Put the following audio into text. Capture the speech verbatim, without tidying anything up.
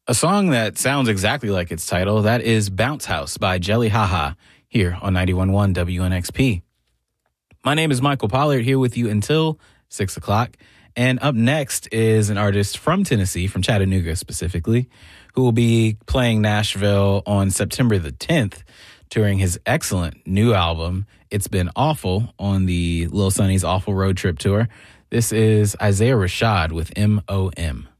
A song that sounds exactly like its title, that is Bounce House by Jelly Haha, here on ninety-one point one W N X P. My name is Michael Pollard, here with you until six o'clock. And up next is an artist from Tennessee, from Chattanooga specifically, who will be playing Nashville on September the tenth, touring his excellent new album, It's Been Awful, on the Lil Sonny's Awful Road Trip Tour. This is Isaiah Rashad with M O M.